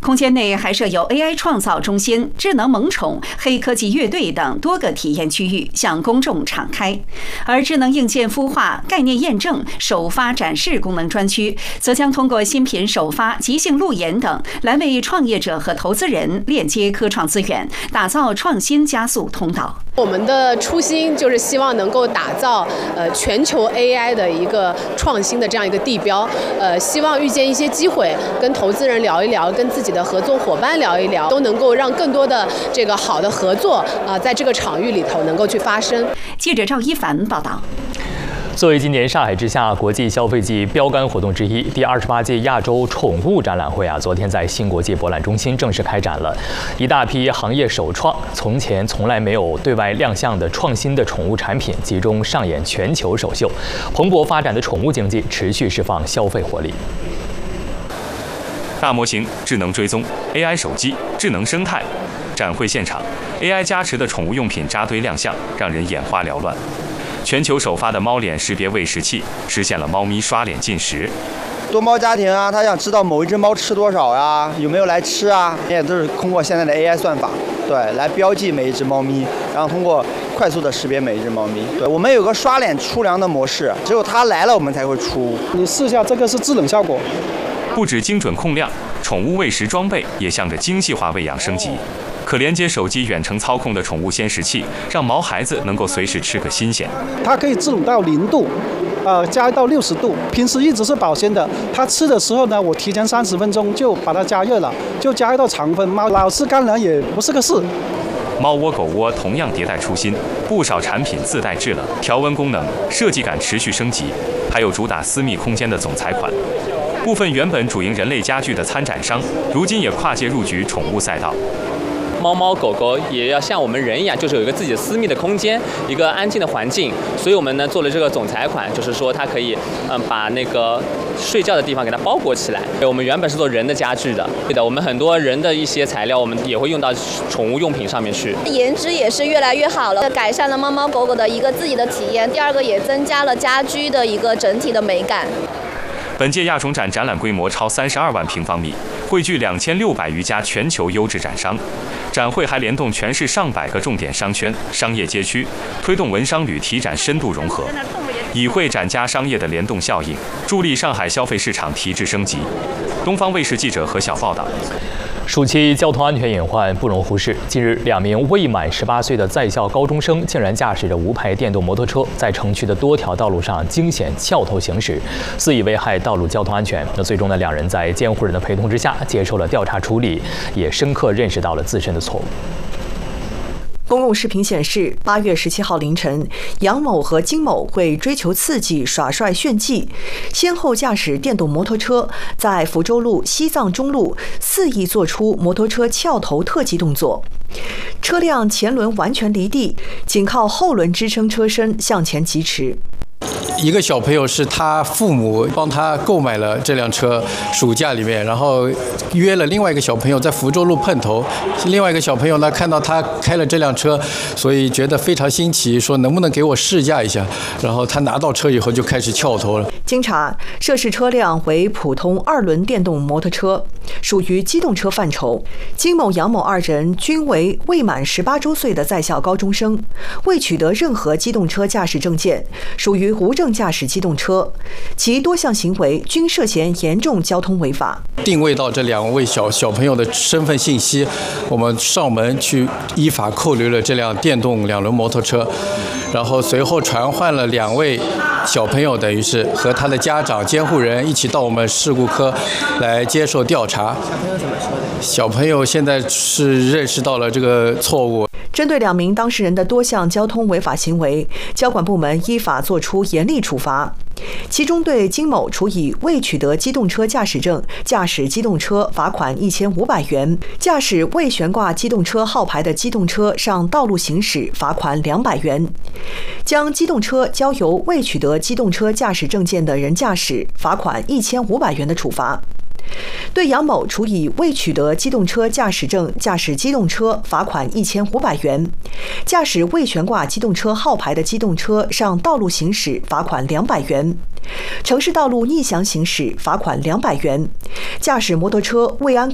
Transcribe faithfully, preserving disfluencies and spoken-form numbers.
空间内还设有 A I 创造中心、智能萌宠、黑科技乐队等多个体验区域，向公众敞开。而智能硬件孵化、概念验证、首发展示功能专区，则将通过新品首发、即兴路演等，来为创业者和投资人链接科创资源，打造创新加速通道。 我们的初心就是希望能够打造呃全球 A I 的一个创新的这样一个地标，呃，希望遇见一些机会，跟投资人聊一聊，跟自己的合作伙伴聊一聊，都能够让更多的这个好的合作啊、呃，在这个场域里头能够去发生。 记者赵一凡报道。 作为今年上海之夏国际消费季标杆活动之一，第二十八届亚洲宠物展览会啊，昨天在新国际博览中心正式开展了。一大批行业首创，从前从来没有对外亮相的创新的宠物产品，集中上演全球首秀。蓬勃发展的宠物经济持续释放消费活力。 大模型、智能追踪、A I 手机、智能生态，展会现场 A I 加持的宠物用品扎堆亮相，让人眼花缭乱。全球首发的猫脸识别喂食器实现了猫咪刷脸进食。 多猫家庭啊，他想知道某一只猫吃多少呀，有没有来吃啊，也都是通过现在的 A I 算法，对，来标记每一只猫咪，然后通过快速的识别每一只猫咪。对，我们有个刷脸出粮的模式，只有它来了我们才会出。 你试一下，这个是智能效果。 不止精准控量，宠物喂食装备也向着精细化喂养升级。可连接手机远程操控的宠物鲜食器，让毛孩子能够随时吃个新鲜。 它可以自主到零度，呃，加到六十度。平时一直是保鲜的，它吃的时候呢，我提前三十分钟就把它加热了，就加热到常温。猫老是干粮也不是个事。 猫窝、狗窝同样迭代出新，不少产品自带制冷、调温功能，设计感持续升级。还有主打私密空间的总裁款。部分原本主营人类家具的参展商，如今也跨界入局宠物赛道。 猫猫狗狗也要像我们人一样，就是有一个自己的私密的空间，一个安静的环境。所以我们呢做了这个总裁款，就是说它可以嗯把那个睡觉的地方给它包裹起来。我们原本是做人的家具的，对的，我们很多人的一些材料，我们也会用到宠物用品上面去。 颜值也是越来越好了，改善了猫猫狗狗的一个自己的体验。第二个也增加了家居的一个整体的美感。 本届亚宠展展览规模超三十二万平方米，汇聚两千六百余家全球优质展商。展会还联动全市上百个重点商圈、商业街区，推动文商旅体展深度融合，以会展加商业的联动效应，助力上海消费市场提质升级。东方卫视记者何晓报道。 暑期交通安全隐患不容忽视。近日，两名未满十八岁的在校高中生竟然驾驶着无牌电动摩托车，在城区的多条道路上惊险翘头行驶，肆意危害道路交通安全。那最终呢，两人在监护人的陪同之下接受了调查处理，也深刻认识到了自身的错误。 公共视频显示，八月十七号凌晨，杨某和金某为追求刺激、耍帅炫技，先后驾驶电动摩托车，在福州路、西藏中路肆意做出摩托车翘头特技动作。车辆前轮完全离地，仅靠后轮支撑车身向前疾驰。 一个小朋友是他父母帮他购买了这辆车，暑假里面，然后约了另外一个小朋友在福州路碰头。另外一个小朋友呢，看到他开了这辆车，所以觉得非常新奇，说能不能给我试驾一下。然后他拿到车以后就开始翘头了。 经查，涉事车辆为普通二轮电动摩托车，属于机动车范畴。金某、杨某二人均为未满十八周岁的在校高中生，未取得任何机动车驾驶证件，属于无证驾驶机动车，其多项行为均涉嫌严重交通违法。 定位到这两位小小朋友的身份信息，我们上门去依法扣留了这辆电动两轮摩托车，然后随后传唤了两位小朋友，等于是和他的家长、监护人一起到我们事故科来接受调查。小朋友怎么说的？小朋友现在是认识到了这个错误。 针对两名当事人的多项交通违法行为，交管部门依法作出严厉处罚。其中对金某处以未取得机动车驾驶证驾驶机动车罚款一千五百元，驾驶未悬挂机动车号牌的机动车上道路行驶罚款两百元，将机动车交由未取得机动车驾驶证件的人驾驶罚款一千五百元的处罚。对杨某处以未取得机动车驾驶证驾驶机动车罚款一千五百元，驾驶未悬挂机动车号牌的机动车上道路行驶罚款两百元，城市道路逆向行驶罚款两百元，驾驶摩托车未安